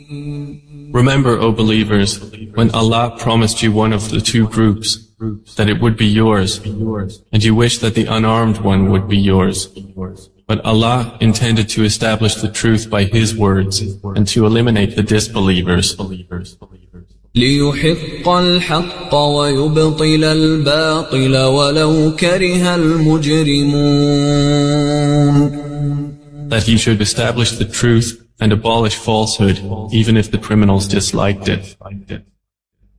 Remember, O believers, when Allah promised you one of the two groups, that it would be yours, and you wish that the unarmed one would be yours. But Allah intended to establish the truth by His words, and to eliminate the disbelievers. ليحق الحق ويبطل الباطل ولو كره المجرمون. That He should establish the truth and abolish falsehood, even if the criminals disliked it.